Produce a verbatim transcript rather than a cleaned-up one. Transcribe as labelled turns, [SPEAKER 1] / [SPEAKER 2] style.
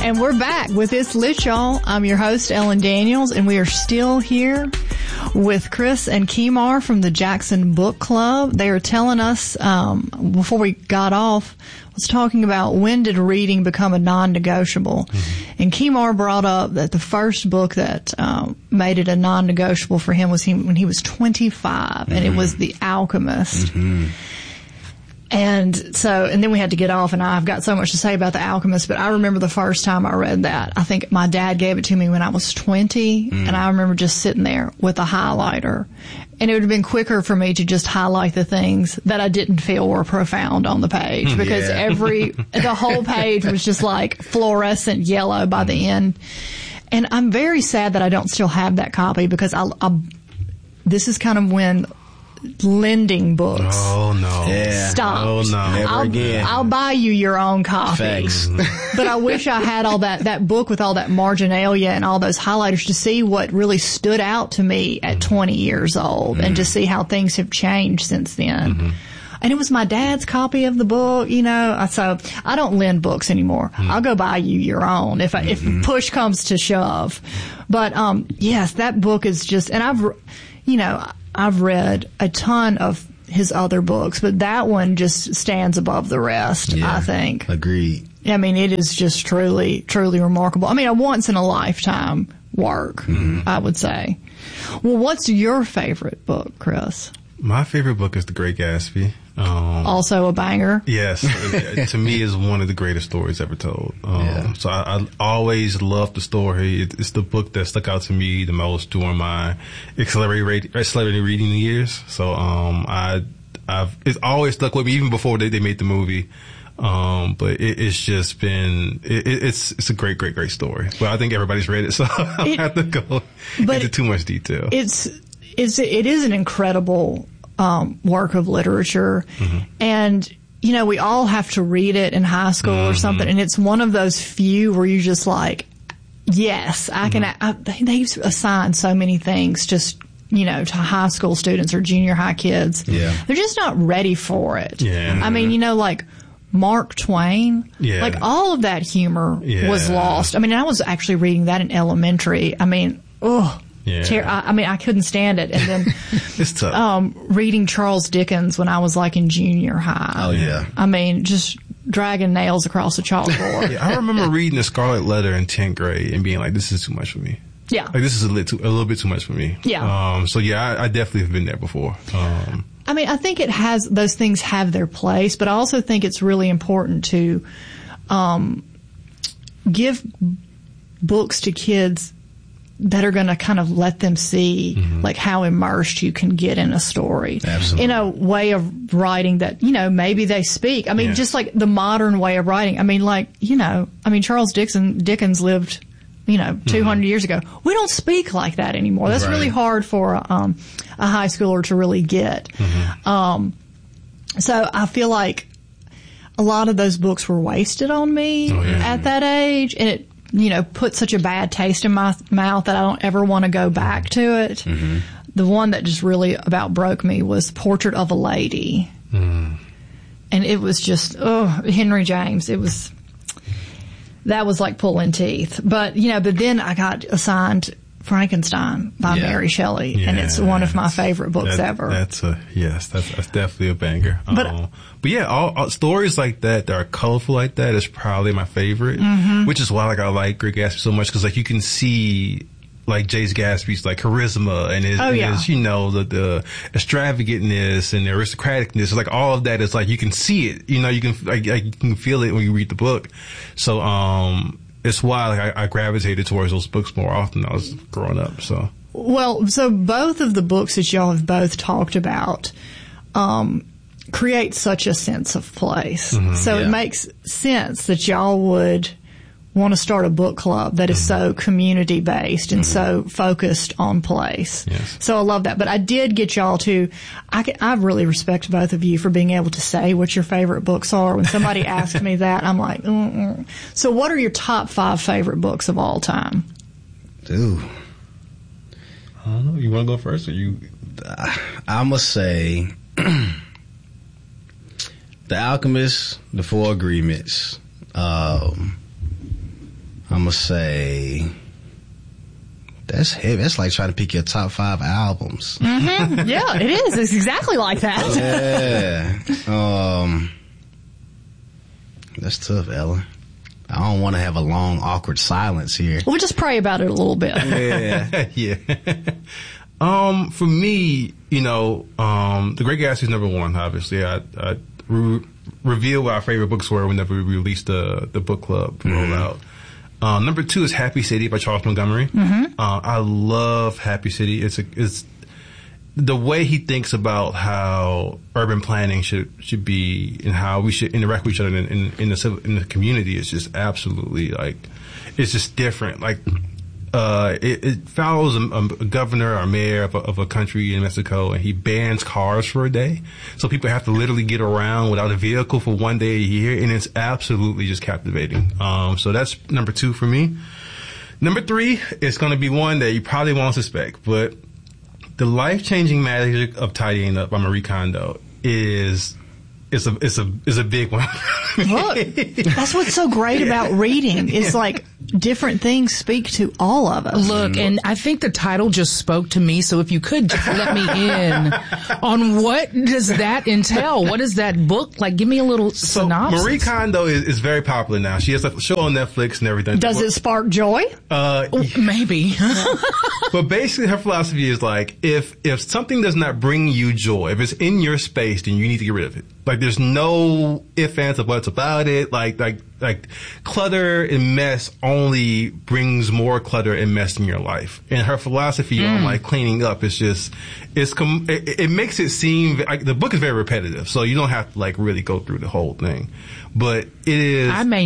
[SPEAKER 1] And we're back with It's Lit, y'all. I'm your host, Ellen Daniels, and we are still here with Chris and Kemar from the Jackson Book Club. They are telling us, um, before we got off, was talking about when did reading become a non-negotiable. Mm-hmm. And Kemar brought up that the first book that um, made it a non-negotiable for him was he, when he was twenty-five, mm-hmm. and it was The Alchemist. Mm-hmm. And so, and then we had to get off, and I've got so much to say about The Alchemist, but I remember the first time I read that. I think my dad gave it to me when I was twenty, mm. and I remember just sitting there with a highlighter. And it would have been quicker for me to just highlight the things that I didn't feel were profound on the page, because yeah. every, the whole page was just like fluorescent yellow by mm. the end. And I'm very sad that I don't still have that copy, because I, I this is kind of when lending books.
[SPEAKER 2] Oh no!
[SPEAKER 1] Yeah. Stop!
[SPEAKER 2] Oh no!
[SPEAKER 3] Never
[SPEAKER 1] I'll,
[SPEAKER 3] again.
[SPEAKER 1] I'll buy you your own copy.
[SPEAKER 3] Thanks.
[SPEAKER 1] But I wish I had all that that book with all that marginalia and all those highlighters to see what really stood out to me at mm-hmm. twenty years old, mm-hmm. and to see how things have changed since then. Mm-hmm. And it was my dad's copy of the book, you know. So I don't lend books anymore. Mm-hmm. I'll go buy you your own if I, mm-hmm. if push comes to shove. But um, yes, that book is just, and I've, you know. I've read a ton of his other books, but that one just stands above the rest, yeah, I think.
[SPEAKER 3] Agreed.
[SPEAKER 1] I mean, it is just truly, truly remarkable. I mean, a once in a lifetime work, mm-hmm. I would say. Well, what's your favorite book, Chris?
[SPEAKER 2] My favorite book is The Great Gatsby. Um,
[SPEAKER 1] also a banger.
[SPEAKER 2] Yes. To me, is one of the greatest stories ever told. Um, yeah. So I, I always loved the story. It, it's the book that stuck out to me the most during my accelerated, accelerated reading years. So, um, I, I've, it's always stuck with me even before they, they made the movie. Um, but it, it's just been, it, it's, it's a great, great, great story. But I think everybody's read it, so I don't it, have to go into too much detail.
[SPEAKER 1] It's, it's, it is an incredible Um, work of literature. Mm-hmm. And, you know, we all have to read it in high school mm-hmm. or something. And it's one of those few where you just like, yes, I can, mm-hmm. I, they assign so many things just, you know, to high school students or junior high kids.
[SPEAKER 3] Yeah.
[SPEAKER 1] They're just not ready for it.
[SPEAKER 2] Yeah.
[SPEAKER 1] I mean, you know, like Mark Twain,
[SPEAKER 2] yeah.
[SPEAKER 1] like all of that humor
[SPEAKER 2] yeah.
[SPEAKER 1] was lost. I mean, I was actually reading that in elementary. I mean, ugh.
[SPEAKER 2] Yeah.
[SPEAKER 1] Ter- I, I mean, I couldn't stand it. And then
[SPEAKER 2] it's tough.
[SPEAKER 1] Um, reading Charles Dickens when I was like in junior high.
[SPEAKER 3] Oh, yeah.
[SPEAKER 1] I mean, just dragging nails across the chalkboard.
[SPEAKER 2] Yeah, I remember reading The Scarlet Letter in tenth grade and being like, this is too much for me.
[SPEAKER 1] Yeah.
[SPEAKER 2] Like, this is a little, too, a little bit too much for me.
[SPEAKER 1] Yeah.
[SPEAKER 2] Um, so, yeah, I, I definitely have been there before. Um,
[SPEAKER 1] I mean, I think it has, those things have their place, but I also think it's really important to um, give books to kids that are going to kind of let them see mm-hmm. like how immersed you can get in a story.
[SPEAKER 3] Absolutely.
[SPEAKER 1] In a way of writing that, you know, maybe they speak. I mean,
[SPEAKER 2] yeah.
[SPEAKER 1] just like the modern way of writing. I mean, like, you know, I mean, Charles Dixon, Dickens lived, you know, two hundred mm-hmm. years ago. We don't speak like that anymore. That's right. really hard for um, a high schooler to really get. Mm-hmm. Um, so I feel like a lot of those books were wasted on me oh, yeah. at that age, and it, you know, put such a bad taste in my mouth that I don't ever want to go back to it. Mm-hmm. The one that just really about broke me was Portrait of a Lady. Mm. And it was just, oh, Henry James. It was, that was like pulling teeth. But, you know, but then I got assigned Frankenstein by
[SPEAKER 3] yeah.
[SPEAKER 1] Mary Shelley.
[SPEAKER 2] Yeah,
[SPEAKER 1] and it's one of my favorite books
[SPEAKER 2] that,
[SPEAKER 1] ever.
[SPEAKER 2] That's a, yes, that's, that's definitely a banger.
[SPEAKER 1] But,
[SPEAKER 2] um, but yeah, all, all stories like that that are colorful like that is probably my favorite, mm-hmm. which is why like I like Great Gatsby so much, because like you can see like Jace Gatsby's like charisma and his,
[SPEAKER 1] oh,
[SPEAKER 2] and
[SPEAKER 1] yeah.
[SPEAKER 2] his you know the, the extravagantness and the aristocraticness, like all of that is like you can see it, you know, you can like, like you can feel it when you read the book. So um it's why like I, I gravitated towards those books more often when I was growing up. So
[SPEAKER 1] well, so both of the books that y'all have both talked about um create such a sense of place. Mm-hmm, so yeah. it makes sense that y'all would want to start a book club that is mm-hmm. so community based and mm-hmm. so focused on place.
[SPEAKER 2] Yes.
[SPEAKER 1] So I love that. But I did get y'all to, I, can, I really respect both of you for being able to say what your favorite books are. When somebody asked me that, I'm like, mm-mm. So what are your top five favorite books of all time?
[SPEAKER 3] Ooh.
[SPEAKER 2] I don't know. You want to go first or you?
[SPEAKER 3] I must say The Alchemist, The Four Agreements, um, I'm gonna say that's heavy. That's like trying to pick your top five albums.
[SPEAKER 1] Mm-hmm. Yeah, it is. It's exactly like that.
[SPEAKER 3] Yeah. Um, that's tough, Ellen. I don't want to have a long, awkward silence here.
[SPEAKER 1] We'll just pray about it a little bit.
[SPEAKER 3] Yeah.
[SPEAKER 2] yeah. Um, for me, you know, um, The Great Gatsby is number one, obviously. I, I re- reveal what our favorite books were whenever we released the, the book club
[SPEAKER 3] mm-hmm.
[SPEAKER 2] rollout. Uh, number two is Happy City by Charles Montgomery.
[SPEAKER 1] Mm-hmm.
[SPEAKER 2] Uh, I love Happy City. It's a, it's the way he thinks about how urban planning should, should be and how we should interact with each other in, in, in the civil, in the community is just absolutely like, it's just different. Like, Uh, it, it follows a, a governor or mayor of a, of a country in Mexico, and he bans cars for a day. So people have to literally get around without a vehicle for one day a year, and it's absolutely just captivating. Um, so that's number two for me. Number three is going to be one that you probably won't suspect, but The Life-Changing Magic of Tidying Up by Marie Kondo is... It's a it's a it's a big one.
[SPEAKER 1] Look, that's what's so great about reading. It's like different things speak to all of us.
[SPEAKER 4] Look, and I think the title just spoke to me. So if you could just let me in on what does that entail? What is that book like? Give me a little
[SPEAKER 2] so
[SPEAKER 4] synopsis.
[SPEAKER 2] Marie Kondo is, is very popular now. She has a show on Netflix and everything.
[SPEAKER 1] Does it spark joy?
[SPEAKER 2] Uh,
[SPEAKER 4] Maybe.
[SPEAKER 2] But basically, her philosophy is like if if something does not bring you joy, if it's in your space, then you need to get rid of it. Like there's no ifs, ands, or buts about it. Like like like clutter and mess only brings more clutter and mess in your life. And her philosophy mm. on like cleaning up is just it's com- it, it makes it seem like the book is very repetitive, so you don't have to like really go through the whole thing. But it is.
[SPEAKER 4] I may